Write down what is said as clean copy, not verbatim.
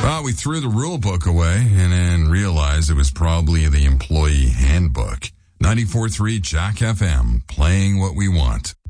Well, we threw the rule book away and then realized it was probably the employee handbook. 94.3 Jack FM, playing what we want.